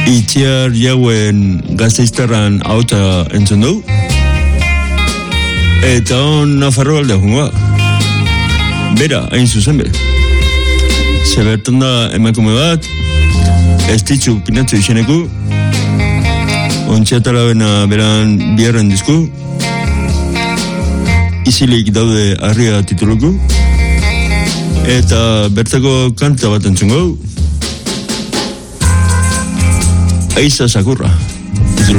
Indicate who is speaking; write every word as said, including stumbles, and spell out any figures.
Speaker 1: Itziar jauen gazteiztarran auta entzun du. Eta on Nafarro alde jungoa. Bera, hain zuzen be. Zebertan da emakume bat, ez ditzu pinatzu izeneku, ontsiatara bena beran biharren dizku, izilik daude arria tituluku, eta bertako kanta bat entzungo, Aiza Sakurra.